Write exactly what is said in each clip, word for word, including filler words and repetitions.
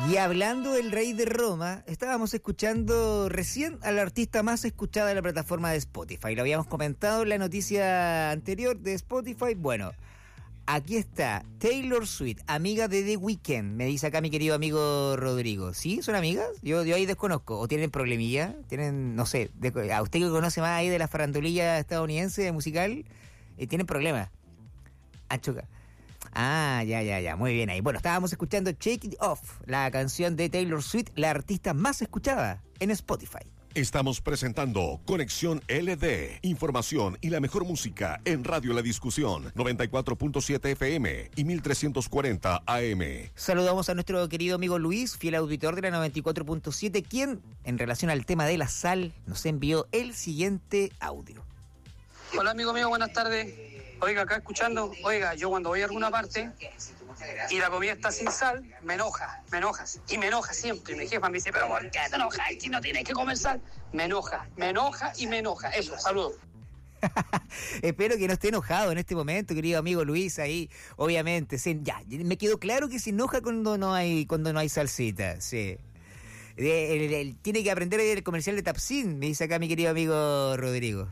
Y hablando del rey de Roma, estábamos escuchando recién a la artista más escuchada de la plataforma de Spotify. Lo habíamos comentado en la noticia anterior de Spotify. Bueno, aquí está Taylor Swift, amiga de The Weeknd, me dice acá mi querido amigo Rodrigo. ¿Sí? ¿Son amigas? Yo, yo ahí desconozco. ¿O tienen problemilla? ¿Tienen, no sé, de, a usted que conoce más ahí de la farandulilla estadounidense musical, eh, tienen problemas? Ah, choca. Ah, ya, ya, ya, muy bien ahí. Bueno, estábamos escuchando Shake It Off, la canción de Taylor Swift, la artista más escuchada en Spotify. Estamos presentando Conexión L D, información y la mejor música en Radio La Discusión, noventa y cuatro punto siete F M y mil trescientos cuarenta A M. Saludamos a nuestro querido amigo Luis, fiel auditor de la noventa y cuatro punto siete, quien, en relación al tema de la sal, nos envió el siguiente audio. Hola amigo mío, buenas tardes. Oiga, acá escuchando, oiga, yo cuando voy a alguna parte y la comida está sin sal, me enoja, me enoja. Y me enoja siempre. Mi jefa me dice, pero ¿por qué te enojas si no tienes que comer sal? Me enoja, me enoja y me enoja. Eso, saludos. Espero que no esté enojado en este momento, querido amigo Luis, ahí, obviamente. Se, ya, me quedó claro que se enoja cuando no hay, cuando no hay salsita, sí. El, el, el, tiene que aprender el comercial de Tapsin, me dice acá mi querido amigo Rodrigo.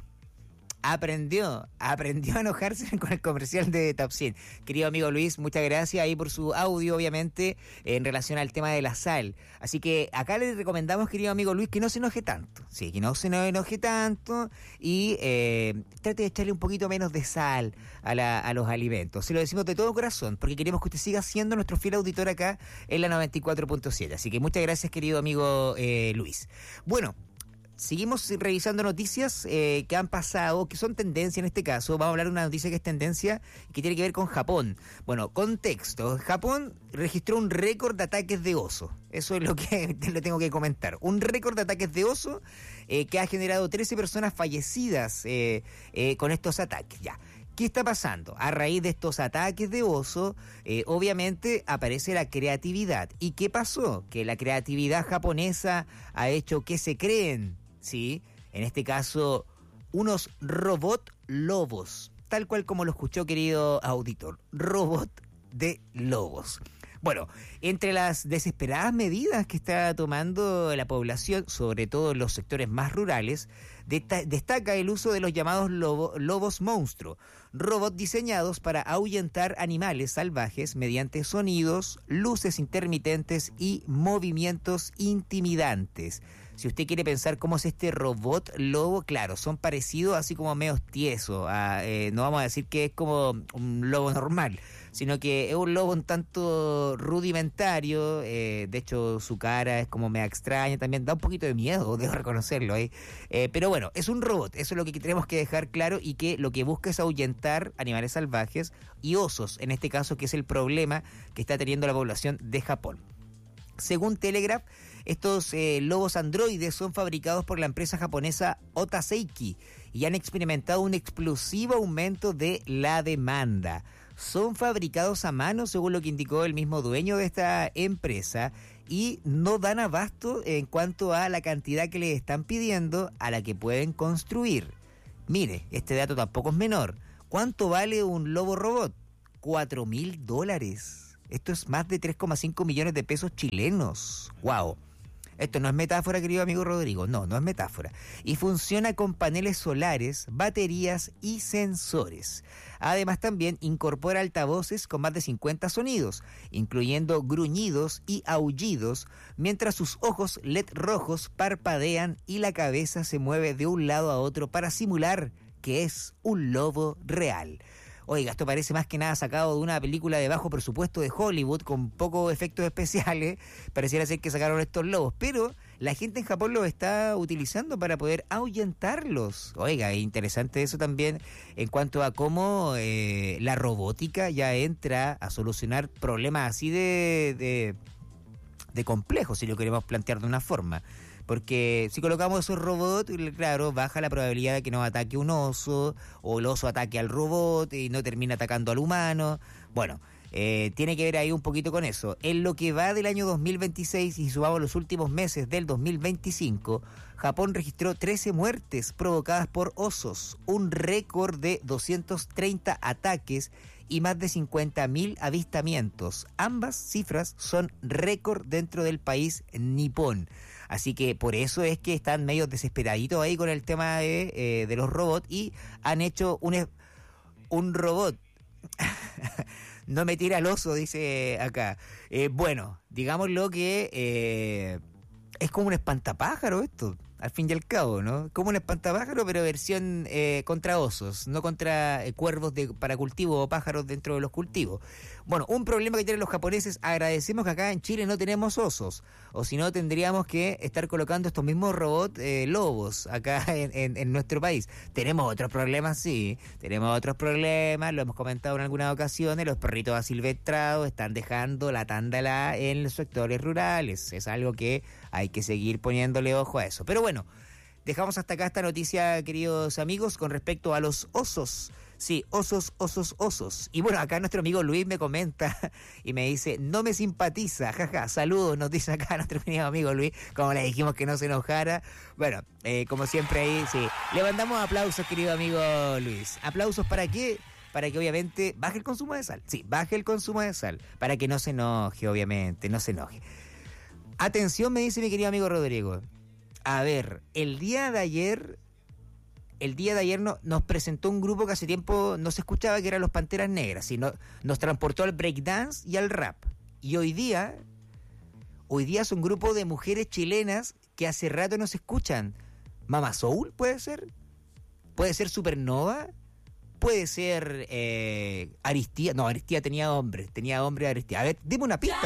Aprendió, aprendió a enojarse con el comercial de Tapsin. Querido amigo Luis, muchas gracias ahí por su audio, obviamente, en relación al tema de la sal. Así que acá le recomendamos, querido amigo Luis, que no se enoje tanto. Sí, que no se enoje tanto y eh, trate de echarle un poquito menos de sal a, la, a los alimentos. Se lo decimos de todo corazón, porque queremos que usted siga siendo nuestro fiel auditor acá en la noventa y cuatro punto siete. Así que muchas gracias, querido amigo eh, Luis. Bueno, seguimos revisando noticias eh, que han pasado, que son tendencia en este caso. Vamos a hablar de una noticia que es tendencia y que tiene que ver con Japón. Bueno, contexto. Japón registró un récord de ataques de oso. Eso es lo que le tengo que comentar. Un récord de ataques de oso eh, que ha generado trece personas fallecidas eh, eh, con estos ataques. Ya. ¿Qué está pasando? A raíz de estos ataques de oso, eh, obviamente aparece la creatividad. ¿Y qué pasó? Que la creatividad japonesa ha hecho que se creen, ¿sí? En este caso, unos robot lobos. Tal cual como lo escuchó, querido auditor. Robot de lobos. Bueno, entre las desesperadas medidas que está tomando la población, sobre todo en los sectores más rurales, deta- destaca el uso de los llamados lobo- lobos monstruo, robots diseñados para ahuyentar animales salvajes mediante sonidos, luces intermitentes y movimientos intimidantes. Si usted quiere pensar cómo es este robot lobo, claro, son parecidos así como medio tiesos. A, eh, no vamos a decir que es como un lobo normal, sino que es un lobo un tanto rudimentario. Eh, de hecho, su cara es como media extraña también. Da un poquito de miedo, debo reconocerlo. ¿eh? Eh, pero bueno, es un robot. Eso es lo que tenemos que dejar claro y que lo que busca es ahuyentar animales salvajes y osos, en este caso, que es el problema que está teniendo la población de Japón. Según Telegraph, estos eh, lobos androides son fabricados por la empresa japonesa Otaseiki y han experimentado un explosivo aumento de la demanda. Son fabricados a mano, según lo que indicó el mismo dueño de esta empresa, y no dan abasto en cuanto a la cantidad que les están pidiendo a la que pueden construir. Mire, este dato tampoco es menor. ¿Cuánto vale un lobo robot? Cuatro mil dólares. Esto es más de tres coma cinco millones de pesos chilenos. ¡Wow! Esto no es metáfora, querido amigo Rodrigo. No, no es metáfora. Y funciona con paneles solares, baterías y sensores. Además, también incorpora altavoces con más de cincuenta sonidos, incluyendo gruñidos y aullidos, mientras sus ojos L E D rojos parpadean y la cabeza se mueve de un lado a otro para simular que es un lobo real. Oiga, esto parece más que nada sacado de una película de bajo presupuesto de Hollywood con pocos efectos especiales. Pareciera ser que sacaron estos lobos, pero la gente en Japón los está utilizando para poder ahuyentarlos. Oiga, es interesante eso también en cuanto a cómo eh, la robótica ya entra a solucionar problemas así de, de, de complejos, si lo queremos plantear de una forma. Porque si colocamos esos robots, claro, baja la probabilidad de que nos ataque un oso, o el oso ataque al robot y no termina atacando al humano. Bueno, eh, tiene que ver ahí un poquito con eso. En lo que va del año dos mil veintiséis y sumamos los últimos meses del dos mil veinticinco, Japón registró trece muertes provocadas por osos, un récord de doscientos treinta ataques y más de cincuenta mil avistamientos. Ambas cifras son récord dentro del país nipón. Así que por eso es que están medio desesperaditos ahí con el tema de, eh, de los robots y han hecho un, un robot. No me tira al oso, dice acá. Eh, bueno, digámoslo que eh, es como un espantapájaro esto, al fin y al cabo, ¿no? Como un espantapájaro, pero versión eh, contra osos, no contra eh, cuervos de, para cultivo o pájaros dentro de los cultivos. Bueno, un problema que tienen los japoneses, agradecemos que acá en Chile no tenemos osos, o si no tendríamos que estar colocando estos mismos robots eh, lobos acá en, en, en nuestro país. Tenemos otros problemas, sí, tenemos otros problemas, lo hemos comentado en algunas ocasiones, los perritos asilvestrados están dejando la tándala en los sectores rurales, es algo que hay que seguir poniéndole ojo a eso. Pero bueno, dejamos hasta acá esta noticia, queridos amigos, con respecto a los osos. Sí, osos, osos, osos. Y bueno, acá nuestro amigo Luis me comenta y me dice, no me simpatiza, jaja, saludos, nos dice acá nuestro querido amigo Luis, como le dijimos que no se enojara. Bueno, eh, como siempre ahí, sí, le mandamos aplausos, querido amigo Luis. ¿Aplausos para qué? Para que obviamente baje el consumo de sal. Sí, baje el consumo de sal, para que no se enoje, obviamente, no se enoje. Atención, me dice mi querido amigo Rodrigo. A ver, el día de ayer... El día de ayer no, nos presentó un grupo que hace tiempo no se escuchaba, que eran los Panteras Negras, y no, nos transportó al breakdance y al rap. Y hoy día, hoy día es un grupo de mujeres chilenas que hace rato no se escuchan. Mama Soul, ¿puede ser? ¿Puede ser Supernova? ¿Puede ser eh, Aristía? No, Aristía tenía hombre, tenía hombre Aristía. A ver, dime una pista.